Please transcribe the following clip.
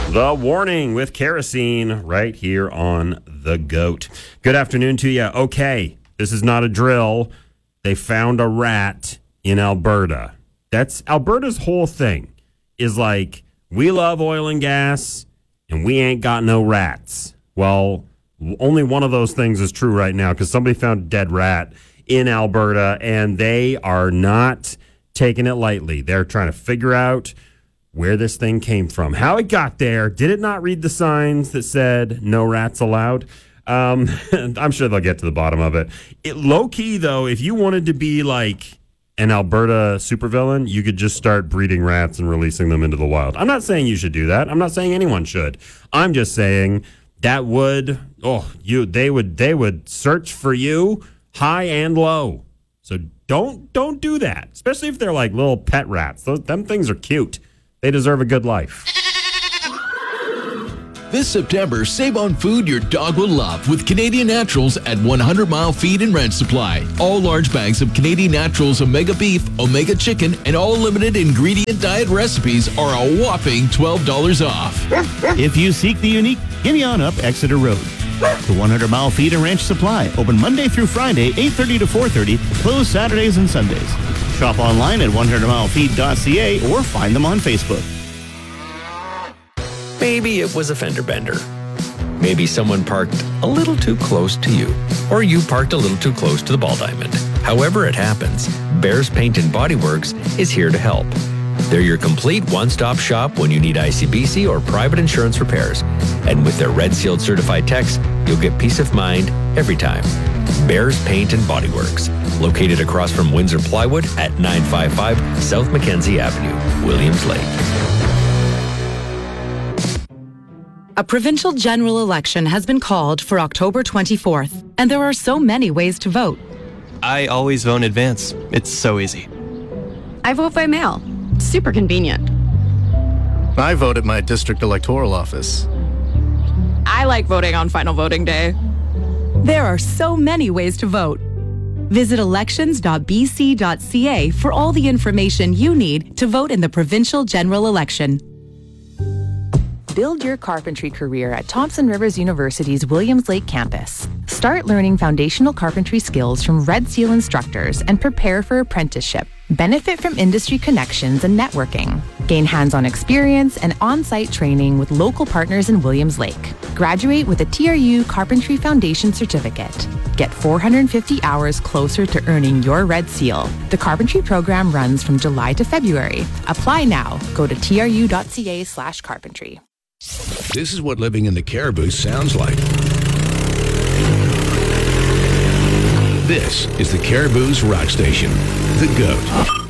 The Warning with Kerosene right here on The GOAT. Good afternoon to you. Okay, this is not a drill. They found a rat in Alberta. That's Alberta's whole thing is like, we love oil and gas and we ain't got no rats. Well, only one of those things is true right now because somebody found a dead rat in Alberta and they are not taking it lightly. They're trying to figure out where this thing came from, how it got there. Did it not read the signs that said no rats allowed? I'm sure they'll get to the bottom of it. Low key, though, if you wanted to be like an Alberta supervillain, you could just start breeding rats and releasing them into the wild. I'm not saying you should do that. I'm not saying anyone should. I'm just saying that they would search for you high and low. So don't do that, especially if they're like little pet rats. Them things are cute. They deserve a good life. This September, save on food your dog will love with Canadian Naturals at 100 Mile Feed and Ranch Supply. All large bags of Canadian Naturals Omega Beef, Omega Chicken, and all limited ingredient diet recipes are a whopping $12 off. If you seek the unique, gimme on up Exeter Road. The 100 Mile Feed and Ranch Supply, open Monday through Friday, 8:30 to 4:30, closed Saturdays and Sundays. Shop online at 100milefeed.ca or find them on Facebook. Maybe it was a fender bender. Maybe someone parked a little too close to you, or you parked a little too close to the ball diamond. However it happens, Bears Paint and Body Works is here to help. They're your complete one-stop shop when you need ICBC or private insurance repairs. And with their Red Sealed certified techs, you'll get peace of mind every time. Bears Paint and Body Works, located across from Windsor Plywood at 955 South Mackenzie Avenue, Williams Lake. A provincial general election has been called for October 24th, and there are so many ways to vote. I always vote in advance. It's so easy. I vote by mail. Super convenient. I vote at my district electoral office. I like voting on final voting day. There are so many ways to vote. Visit elections.bc.ca for all the information you need to vote in the provincial general election. Build your carpentry career at Thompson Rivers University's Williams Lake campus. Start learning foundational carpentry skills from Red Seal instructors and prepare for apprenticeship. Benefit from industry connections and networking. Gain hands-on experience and on-site training with local partners in Williams Lake. Graduate with a TRU Carpentry Foundation certificate. Get 450 hours closer to earning your Red Seal. The carpentry program runs from July to February. Apply now. Go to tru.ca/carpentry. This is what living in the Caribou sounds like. This is the Caribou's rock station, The GOAT.